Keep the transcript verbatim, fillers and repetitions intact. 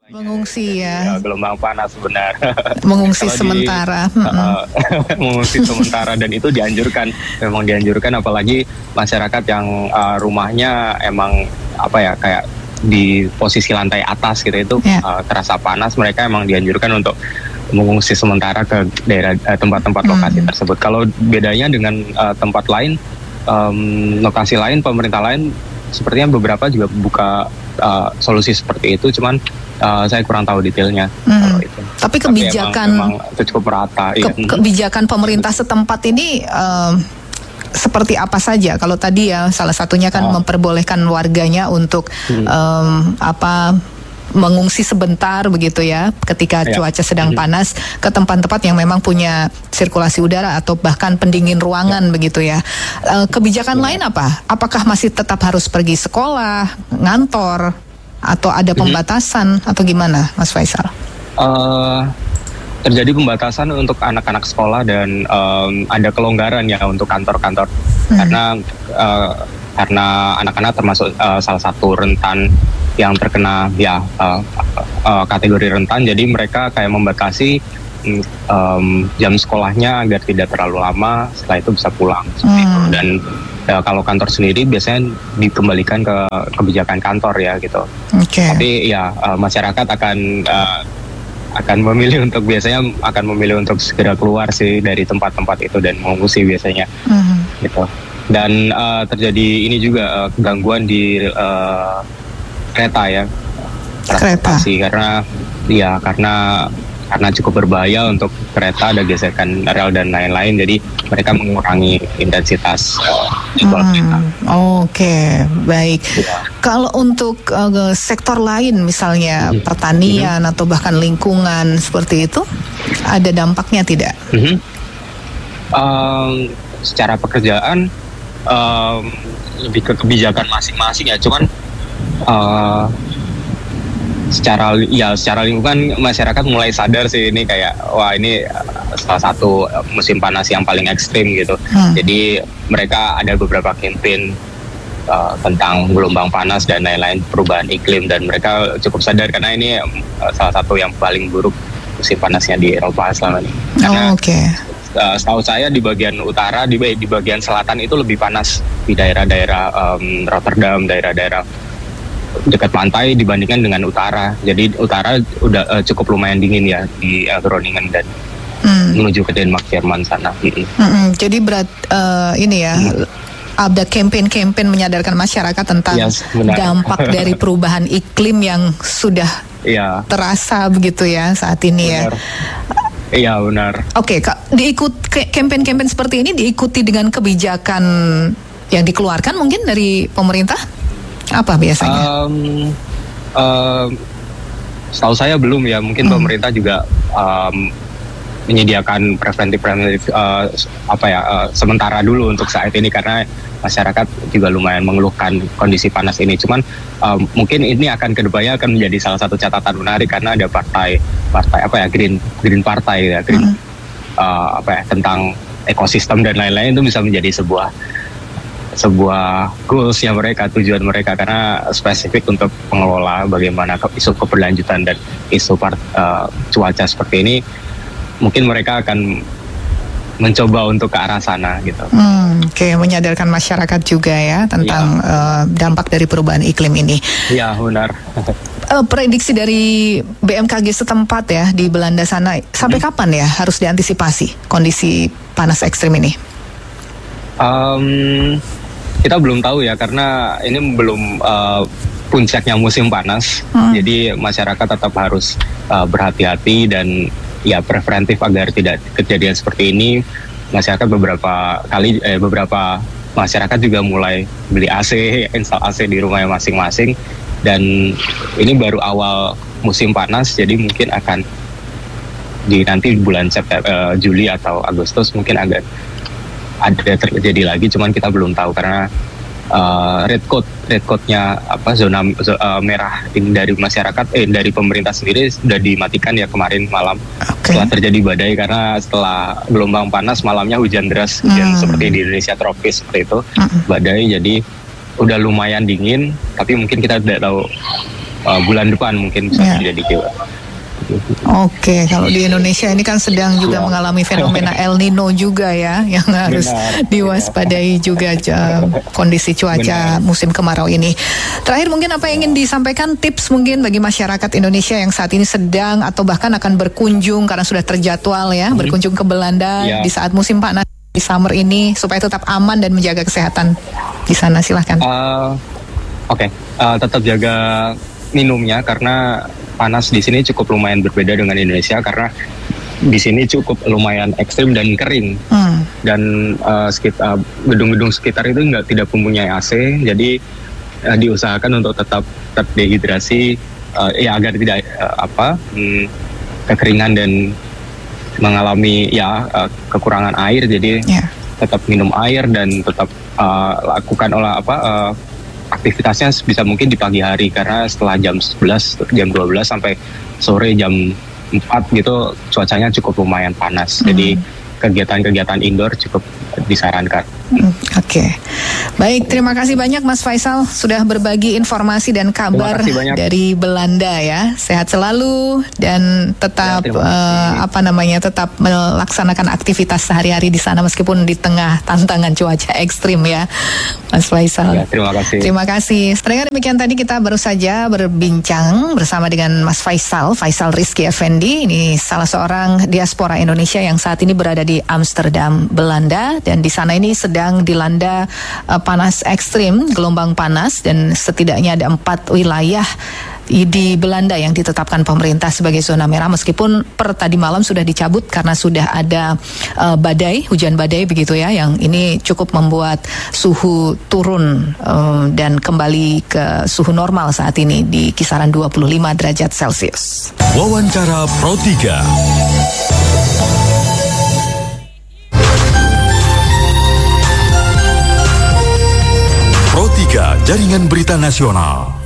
Mengungsi ya. ya. Gelombang panas benar. Mengungsi Kalau di, sementara. uh, mengungsi sementara dan itu dianjurkan, memang dianjurkan apalagi masyarakat yang uh, rumahnya emang apa ya kayak di posisi lantai atas gitu itu Ya. uh, terasa panas, mereka emang dianjurkan untuk mengungsi sementara ke daerah uh, tempat-tempat lokasi Hmm. tersebut. Kalau bedanya dengan uh, tempat lain, um, lokasi lain, pemerintah lain sepertinya beberapa juga buka uh, solusi seperti itu, cuman uh, saya kurang tahu detailnya. Hmm. Kalau itu. Tapi kebijakan Tapi emang, emang itu cukup merata. ke, Iya. kebijakan pemerintah setempat ini em, seperti apa saja? Kalau tadi ya salah satunya kan Oh. memperbolehkan warganya untuk Hmm. em, apa mengungsi sebentar begitu ya ketika Ya. cuaca sedang Hmm. panas ke tempat-tempat yang memang punya sirkulasi udara atau bahkan pendingin ruangan begitu ya. Eh, kebijakan Ya. lain apa? Apakah masih tetap harus pergi sekolah, ngantor, atau ada pembatasan atau gimana, Mas Faisal? Uh, terjadi pembatasan untuk anak-anak sekolah dan um, ada kelonggaran ya untuk kantor-kantor. Hmm. Karena uh, karena anak-anak termasuk uh, salah satu rentan yang terkena ya uh, uh, kategori rentan, jadi mereka kayak membatasi um, jam sekolahnya agar tidak terlalu lama, setelah itu bisa pulang seperti itu. Hmm. Dan ya, kalau kantor sendiri biasanya dikembalikan ke kebijakan kantor ya gitu. Oke. Tapi ya uh, masyarakat akan uh, akan memilih untuk biasanya akan memilih untuk segera keluar sih dari tempat-tempat itu dan mengungsi biasanya Mhm. gitu. Dan uh, terjadi ini juga uh, gangguan di uh, kereta ya, transportasi, karena ya karena karena cukup berbahaya untuk kereta, ada gesekan rel dan lain-lain, jadi mereka mengurangi intensitas uh, jadwal kereta. Hmm, Oke, baik. Ya. Kalau untuk uh, sektor lain, misalnya Mhm. pertanian atau bahkan lingkungan seperti itu, ada dampaknya tidak? Mhm. Um, secara pekerjaan um, lebih ke kebijakan masing-masing ya, cuman uh, secara ya secara lingkungan masyarakat mulai sadar sih ini kayak wah ini uh, salah satu uh, musim panas yang paling ekstrim gitu. Hmm. Jadi mereka ada beberapa campaign uh, tentang gelombang panas dan lain-lain, perubahan iklim, dan mereka cukup sadar karena ini uh, salah satu yang paling buruk musim panasnya di Eropa selama ini. Karena Oh, Oke. uh, setahu saya di bagian utara, di di bagian selatan itu lebih panas di daerah-daerah um, Rotterdam, daerah-daerah dekat pantai dibandingkan dengan utara. Jadi utara udah uh, cukup lumayan dingin ya di uh, Groningen dan Hmm. menuju ke Denmark, Jerman sana. Mm-mm. Mm-mm. Jadi berat uh, ini ya. Ada campaign-campaign menyadarkan masyarakat tentang Yes, benar. dampak dari perubahan iklim yang sudah Iya, terasa begitu ya saat ini ya. benar. Iya benar. Oke, Kak, diikut ke- campaign-campaign seperti ini diikuti dengan kebijakan yang dikeluarkan mungkin dari pemerintah? Apa biasanya? Um, um, setahu saya belum ya. Mungkin Hmm. pemerintah juga um, menyediakan preventif-preventif uh, apa ya uh, sementara dulu untuk saat ini karena masyarakat juga lumayan mengeluhkan kondisi panas ini. Cuman um, mungkin ini akan kedepannya akan menjadi salah satu catatan menarik karena ada partai partai apa ya Green Green Partai ya Green Hmm. uh, apa ya tentang ekosistem dan lain-lain, itu bisa menjadi sebuah sebuah goalsnya mereka, tujuan mereka, karena spesifik untuk pengelola bagaimana ke, isu keberlanjutan dan isu part, uh, cuaca seperti ini, mungkin mereka akan mencoba untuk ke arah sana gitu. Hmm, Oke, menyadarkan masyarakat juga ya tentang eh, dampak dari perubahan iklim ini. Iya benar. Eh, prediksi dari B M K G setempat ya di Belanda sana, sampai Hmm. kapan ya harus diantisipasi kondisi panas ekstrim ini? Um, kita belum tahu ya karena ini belum uh, puncaknya musim panas, Hmm. jadi masyarakat tetap harus uh, berhati-hati dan ya preventif agar tidak kejadian seperti ini. Masyarakat beberapa kali eh, beberapa masyarakat juga mulai beli A C, install A C di rumahnya masing-masing, dan ini baru awal musim panas, jadi mungkin akan di nanti bulan September, eh, Juli atau Agustus mungkin agak ada terjadi lagi, cuman kita belum tahu karena uh, red code red code-nya apa zona zo- uh, merah ini dari masyarakat eh dari pemerintah sendiri sudah dimatikan ya kemarin malam Oke. setelah terjadi badai, karena setelah gelombang panas malamnya hujan deras, hujan Hmm. seperti di Indonesia tropis seperti itu, Hmm. badai, jadi udah lumayan dingin, tapi mungkin kita tidak tahu uh, bulan depan mungkin bisa Ya. terjadi juga. Oke, kalau di Indonesia ini kan sedang juga Ya. mengalami fenomena El Nino juga ya, yang harus Benar. diwaspadai juga ja, kondisi cuaca Benar. musim kemarau ini. Terakhir mungkin apa yang ingin disampaikan tips mungkin bagi masyarakat Indonesia yang saat ini sedang atau bahkan akan berkunjung karena sudah terjadwal ya, hmm. berkunjung ke Belanda ya. Di saat musim panas di summer ini supaya tetap aman dan menjaga kesehatan di sana, silahkan. Uh, Oke, okay. uh, tetap jaga minumnya karena panas di sini cukup lumayan berbeda dengan Indonesia karena di sini cukup lumayan ekstrim dan kering hmm. dan uh, sekitar gedung-gedung sekitar itu nggak tidak mempunyai A C, jadi uh, diusahakan untuk tetap tetap dehidrasi uh, ya agar tidak uh, apa hmm, kekeringan dan mengalami ya uh, kekurangan air, jadi yeah. tetap minum air dan tetap uh, lakukan olah apa uh, aktivitasnya bisa mungkin di pagi hari karena setelah jam sebelas, jam dua belas sampai sore jam empat gitu cuacanya cukup lumayan panas. Hmm. Jadi kegiatan-kegiatan indoor cukup disarankan. Hmm, Oke, okay. Baik, terima kasih banyak Mas Faisal sudah berbagi informasi dan kabar dari Belanda ya. Sehat selalu dan tetap ya, uh, apa namanya tetap melaksanakan aktivitas sehari-hari di sana meskipun di tengah tantangan cuaca ekstrim ya, Mas Faisal. Ya, terima kasih. Terima kasih. Setelah demikian tadi kita baru saja berbincang bersama dengan Mas Faisal, Faisal Rizky Effendi. Ini salah seorang diaspora Indonesia yang saat ini berada di Amsterdam, Belanda, dan di sana ini sedang dilanda uh, panas ekstrim, gelombang panas, dan setidaknya ada empat wilayah di Belanda yang ditetapkan pemerintah sebagai zona merah meskipun per tadi malam sudah dicabut karena sudah ada uh, badai, hujan badai begitu ya, yang ini cukup membuat suhu turun uh, dan kembali ke suhu normal saat ini di kisaran dua puluh lima derajat Celcius. Wawancara Pro tiga. Pro tiga, Jaringan Berita Nasional.